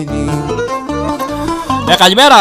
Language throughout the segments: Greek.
Καλημέρα!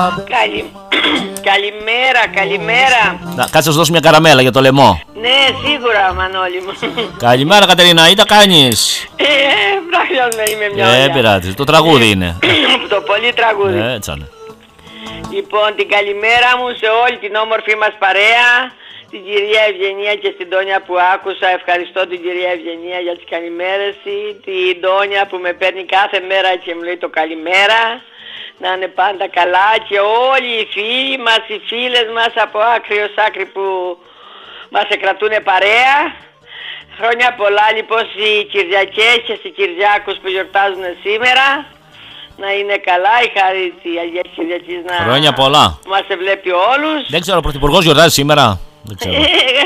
Καλημέρα. Κάτσε να σου δώσω μια καραμέλα για το λαιμό. Ναι, σίγουρα, Μανώλη μου. Καλημέρα, Κατερίνα, ή τα κάνεις? Πράγματι είμαι μια ωραία. Πειράζει, το τραγούδι είναι. Το πολύ τραγούδι. Έτσι είναι. Λοιπόν, την καλημέρα μου σε όλη την όμορφη μας παρέα, την κυρία Ευγενία και στην Τόνια που άκουσα. Ευχαριστώ την κυρία Ευγενία για τις καλημέρες, την Τόνια που με παίρνει κάθε μέρα και μου λέει το καλημέρα. Να είναι πάντα καλά και όλοι οι φίλοι μας, οι φίλες μας από άκρη ως άκρη που μας εκρατούν παρέα. Χρόνια πολλά λοιπόν στις Κυριακές και στις Κυριάκους που γιορτάζουν σήμερα. Να είναι καλά, η χάρη της Αγίας Κυριακής να Χρόνια πολλά. Μας βλέπει όλους. Δεν ξέρω, ο Πρωθυπουργός γιορτάζει σήμερα. Δεν ξέρω.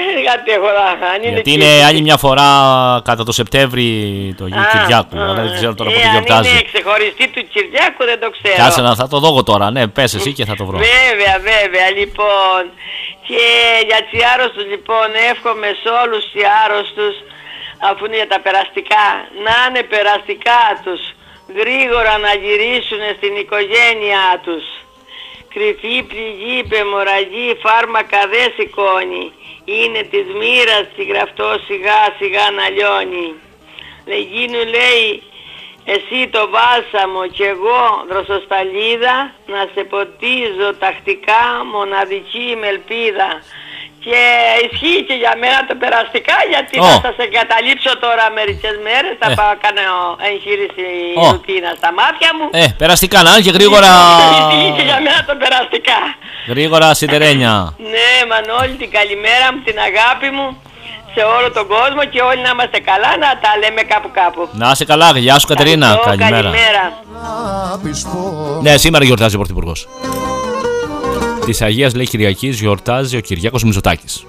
Γιατί είναι άλλη μια φορά κατά το Σεπτέμβρη το Κυριάκου. Δεν ξέρω τώρα πότε γιορτάζει. Αν είναι ξεχωριστή του Κυριάκου δεν το ξέρω. Κάτσε να θα το δω τώρα. Ναι, πες εσύ και θα το βρω. Βέβαια. Λοιπόν, και για τους άρρωστους λοιπόν εύχομαι σε όλους τους άρρωστους, αφού είναι για τα περαστικά, να είναι περαστικά τους, γρήγορα να γυρίσουν στην οικογένειά τους. Κρυφή πληγή, πεμορραγή, φάρμακα δεν σηκώνει. Είναι της μοίρας τη γραφτό σιγά σιγά να λιώνει. Λεγίνου λέει εσύ το βάλσαμο κι εγώ δροσοσταλίδα, να σε ποτίζω τακτικά μοναδική με ελπίδα. Και ισχύει και για μένα το περαστικά, γιατί θα σας εγκαταλείψω τώρα μερικές μέρες, θα πάω κάνω εγχείρηση ρουτίνα στα μάτια μου. Περαστικά να και γρήγορα. Ισχύει και για μένα το περαστικά. Γρήγορα σιδερένια. Ναι, Μανώλη, την καλημέρα μου, την αγάπη μου σε όλο τον κόσμο και όλοι να είμαστε καλά, να τα λέμε κάπου. Να είσαι καλά, γεια σου Κατερίνα. Καλημέρα. Ναι, σήμερα γιορτάζει ο Πρωθυπουργός. Της Αγίας λέει Κυριακής γιορτάζει ο Κυριάκος Μητσοτάκης.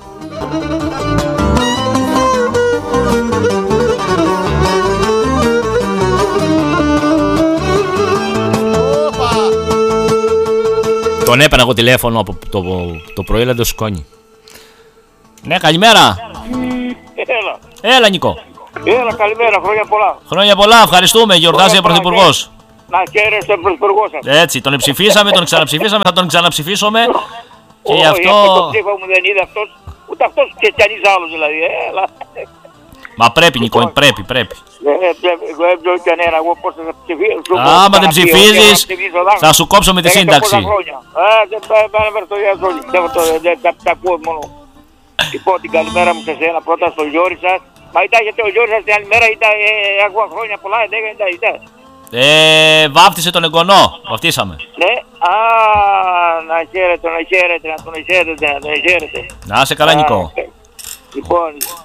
Τον έπαιρνα εγώ τηλέφωνο από το πρωί, αλλά το σηκώνει. Ναι, καλημέρα. Έλα Νικό. Έλα, καλημέρα, χρόνια πολλά. Χρόνια πολλά, ευχαριστούμε, γιορτάζει ο Πρωθυπουργός. Να χαίρεσαι τον Πρωθυπουργό σας. Έτσι, τον ψηφίσαμε, τον ξαναψηφίσαμε, θα τον ξαναψηφίσουμε. Και γι' αυτό. Το ψήφο μου δεν είδε αυτός, ούτε αυτός και κανείς άλλος δηλαδή. Έλα. Μα πρέπει, Νικό, πρέπει. Εγώ έβγαινε κανένα, εγώ πώς θα ψηφίσω. Άμα δεν ψηφίζεις, θα σου κόψω με τη σύνταξη. Δεν έβρε το διαζόλι, δεν τα ακούω μόνο. Λοιπόν, την καλημέρα μου σε εσένα πρώτα στο Γιώρη σας. Μα ήταν γιατί ο Γιώρης σας την άλλη μέρα ήταν ακόμα χρόνια πολλά, ήταν. Βάφτισε τον εγγονό, βαφτίσαμε. Ναι, να χαίρετε, να τον χαίρετε. Να είσαι καλά Νικό. Λοιπόν,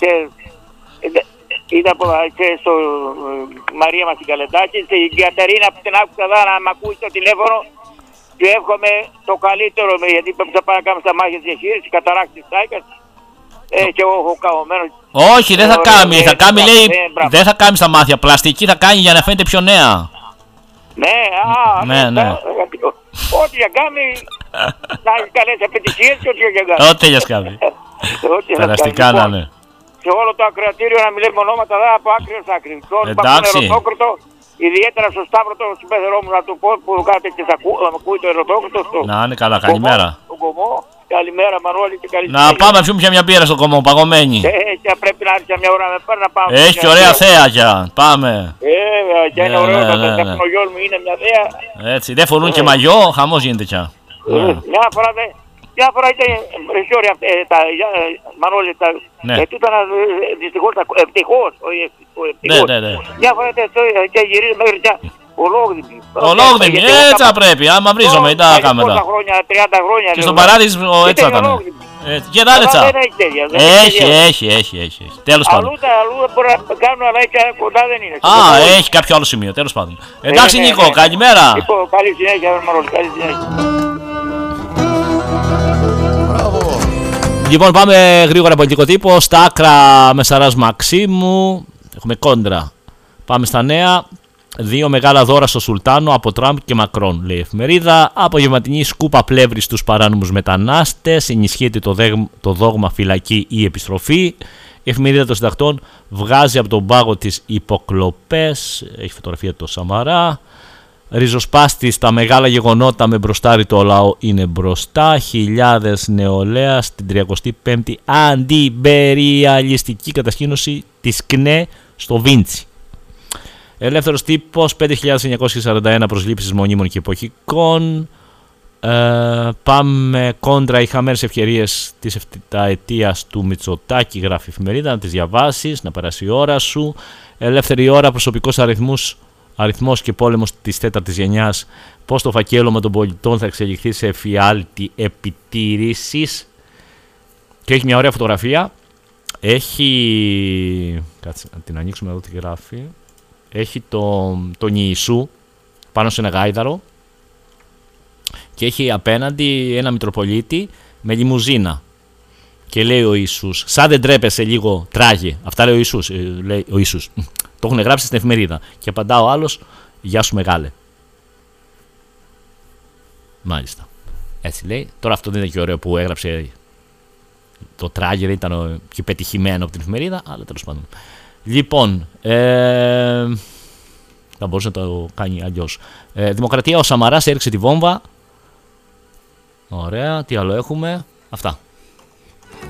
είδα και στο Μαρία μας την Καλετάκη και η Κατερίνα που την άκουσα εδώ να μ' ακούει στο τηλέφωνο και εύχομαι το καλύτερο, γιατί θα πάει να κάνουμε στα μάχια της εγχείρησης, καταράκτη της Τάικας και εγώ έχω καωμένος. Όχι, δεν θα κάνει, λέει, δεν θα κάνει στα μάτια, πλαστική θα κάνει για να φαίνεται πιο νέα. Ναι. Ό,τι για κάνει, να έχει καλές επιτυχίες και ό,τι για κάνει. Ό,τι για κάνει. Περαστικά να είναι. Σε όλο το ακροατήριο να μιλήσουμε ονόματα από άκρη ως άκρη. Εντάξει. Ιδιαίτερα στο Σταύρο, το συμπέθερό μου να του πω που κάτι και θα ακούει το ερωτόκριτο. Να είναι καλά, καλημέρα. Καλημέρα Μανώλη και καλή. Να πάμε να πιούμε μια μπύρα στο κομμό, παγωμένη. Πρέπει να έρθει μια ώρα με πάρει να πάμε. Έχει και ωραία θέα πια. Πάμε. Και είναι ωραίο το τεχνογιόλ μου είναι μια θέα. Έτσι, δεν φορούν και μαγιό, χαμός γίνεται πια. Μια φορά ήταν ρεσιόρια Μανώλη, ήταν δυστυχώς, ευτυχώς, μια φορά ήταν και γυρίζει μέχρι πια ολόγδυμη, έτσι θα πρέπει, άμα βρίζομαι, ήταν τα κάμερα. 30 χρόνια. Και στον Παράδεισο έτσι θα ήταν. Και τα ρετσα. Έχει. Τέλος πάντων. Αλλού μπορεί να κάνουν, αλλά κοντά δεν είναι. Έχει κάποιο άλλο σημείο, τέλος πάντων. Εντάξει Νίκο, καλημέρα. Καλή συνέχεια, Μανώλη, καλή συνέχεια. Λοιπόν, πάμε γρήγορα πολιτικό τύπο. Στα άκρα Μεσαράς Μαξίμου. Έχουμε κόντρα. Πάμε στα νέα. 2 μεγάλα δώρα στο Σουλτάνο από Τραμπ και Μακρόν, λέει η εφημερίδα. Απογευματινή σκούπα πλεύρη στους παράνομους μετανάστες. Ενισχύεται το δόγμα φυλακή ή επιστροφή. Η εφημερίδα των συντακτών βγάζει από τον πάγο της υποκλοπές. Έχει φωτογραφία του Σαμαρά. ριζοσπάστη στα μεγάλα γεγονότα με μπροστάρι το λαό είναι μπροστά. Χιλιάδες νεολαία στην 35η αντιμπεριαλιστική κατασκήνωση της ΚΝΕ στο Βίντσι. Ελεύθερος τύπος, 5.941 προσλήψεις μονίμων και εποχικών. Πάμε κόντρα οι χαμένες ευκαιρίες της 7ετίας του Μητσοτάκη, γράφει η εφημερίδα, να τις διαβάσεις, να περάσει η ώρα σου. Ελεύθερη ώρα, προσωπικός αριθμός και πόλεμος της τέταρτης γενιάς. Πώς το φακέλωμα των πολιτών θα εξελιχθεί σε εφιάλτη επιτήρησης. Και έχει μια ωραία φωτογραφία. Έχει... Κάτσε να την ανοίξουμε εδώ τι γράφει. Έχει τον Ιησού πάνω σε ένα γάιδαρο. Και έχει απέναντι ένα Μητροπολίτη με λιμουζίνα. Και λέει ο Ιησούς, σαν δεν τρέπεσαι λίγο τράγε. Αυτά λέει ο Ιησούς. Λέει ο Ιησούς. Το έχουν γράψει στην εφημερίδα. Και απαντά ο άλλος, γεια σου μεγάλε. Μάλιστα. Έτσι λέει. Τώρα αυτό δεν είναι και ωραίο που έγραψε το τράγε, δεν ήταν και πετυχημένο από την εφημερίδα, αλλά τέλος πάντων. Λοιπόν, θα μπορούσε να το κάνει αλλιώς. Δημοκρατία, ο Σαμαράς έριξε τη βόμβα. Ωραία, τι άλλο έχουμε. Αυτά.